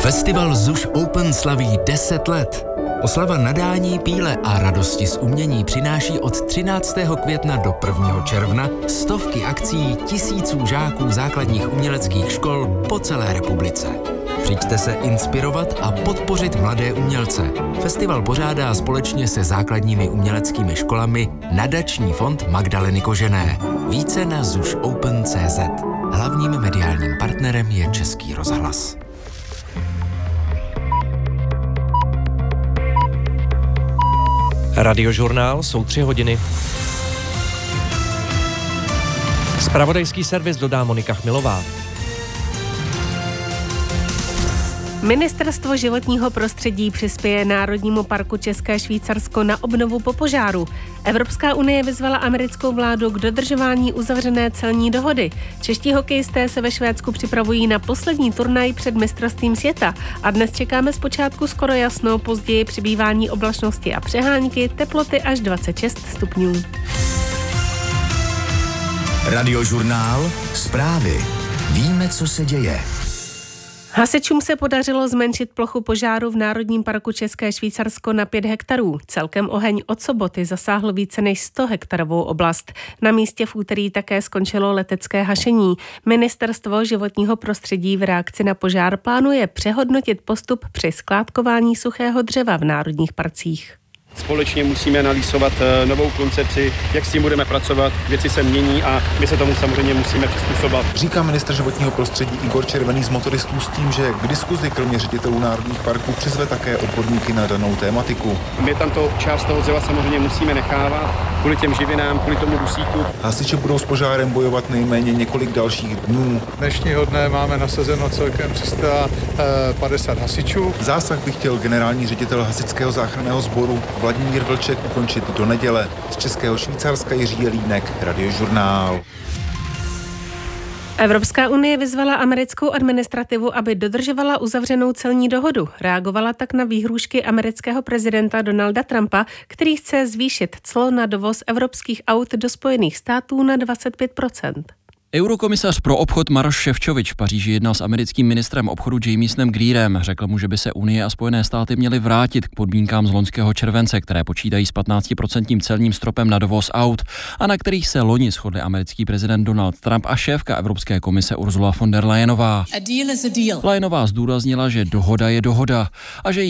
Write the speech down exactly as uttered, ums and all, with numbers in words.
Festival Zuš Open slaví deset let. Oslava nadání, píle a radosti z umění přináší od třináctého května do prvního června stovky akcí tisíců žáků základních uměleckých škol po celé republice. Přijďte se inspirovat a podpořit mladé umělce. Festival pořádá společně se základními uměleckými školami Nadační fond Magdaleny Kožené. Více na zuš open tečka cé zet. Hlavním mediálním partnerem je Český rozhlas. Radiožurnál, jsou tři hodiny. Zpravodajský servis dodá Monika Chmilová. Ministerstvo životního prostředí přispěje Národnímu parku České Švýcarsko na obnovu po požáru. Evropská unie vyzvala americkou vládu k dodržování uzavřené celní dohody. Čeští hokejisté se ve Švédsku připravují na poslední turnaj před mistrovstvím světa a dnes čekáme zpočátku skoro jasno, později přibývání oblačnosti a přehánky, teploty až dvacet šest stupňů. Radiožurnál, zprávy. Víme, co se děje. Hasičům se podařilo zmenšit plochu požáru v Národním parku České Švýcarsko na pět hektarů. Celkem oheň od soboty zasáhl více než sto hektarovou oblast. Na místě v úterý také skončilo letecké hašení. Ministerstvo životního prostředí v reakci na požár plánuje přehodnotit postup při skládkování suchého dřeva v národních parcích. Společně musíme analyzovat novou koncepci, jak s tím budeme pracovat, věci se mění a my se tomu samozřejmě musíme přizpůsobovat. Říká ministr životního prostředí Igor Červený z motoristů s tím, že k diskuzi kromě ředitelů národních parků přizve také odborníky na danou tématiku. My tam to část toho dřeva samozřejmě musíme nechávat, kvůli těm živinám, kvůli tomu dusíku. Hasiči budou s požárem bojovat nejméně několik dalších dnů. Dnešního dne máme nasazeno celkem tři sta padesát hasičů. Zásah by chtěl generální ředitel hasičského záchranného sboru Vladimír Vlček ukončit do neděle. Z Českého Švýcarska Jiří Jelínek, Radiožurnál. Evropská unie vyzvala americkou administrativu, aby dodržovala uzavřenou celní dohodu. Reagovala tak na výhrůžky amerického prezidenta Donalda Trumpa, který chce zvýšit clo na dovoz evropských aut do Spojených států na dvacet pět procent. Eurokomisař pro obchod Maroš Šefčovič v Paříži jednal s americkým ministrem obchodu Jamiesonem Greerem. Řekl mu, že by se Unie a Spojené státy měly vrátit k podmínkám z loňského července, které počítají s patnáctiprocentním celním stropem na dovoz aut a na kterých se loni shodli americký prezident Donald Trump a šéfka Evropské komise Ursula von der Leyenová. Leyenová zdůraznila, že dohoda je dohoda a že